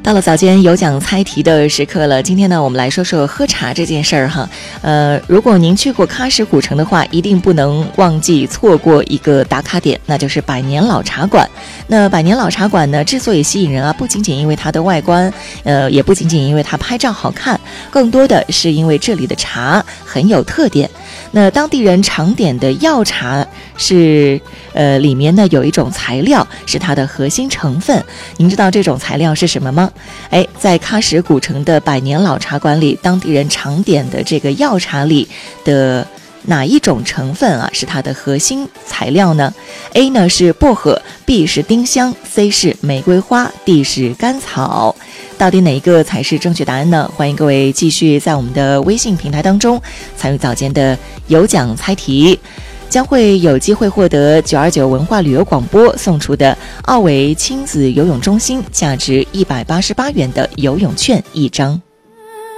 到了早间有奖猜题的时刻了，今天呢，我们来说说喝茶这件事儿哈。如果您去过喀什古城的话，一定不能忘记错过一个打卡点，那就是百年老茶馆。那百年老茶馆呢，之所以吸引人啊，不仅仅因为它的外观，也不仅仅因为它拍照好看，更多的是因为这里的茶很有特点。那当地人常点的药茶是，里面呢有一种材料是它的核心成分。您知道这种材料是什么吗？在喀什古城的百年老茶馆里，当地人常点的这个药茶里的哪一种成分啊是它的核心材料呢？ A 呢是薄荷， B 是丁香， C 是玫瑰花， D 是甘草。到底哪一个才是正确答案呢？欢迎各位继续在我们的微信平台当中参与早间的有奖猜题，将会有机会获得929文化旅游广播送出的奥维亲子游泳中心价值188元的游泳券1张。